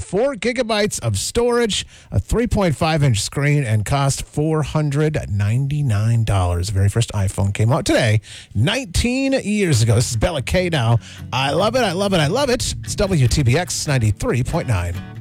4 gigabytes of storage, a 3.5-inch screen, and cost $499. The very first iPhone came out today, 19 years ago. This is Bella K now. I love it. I love it. I love it. It's WTBX 93.9.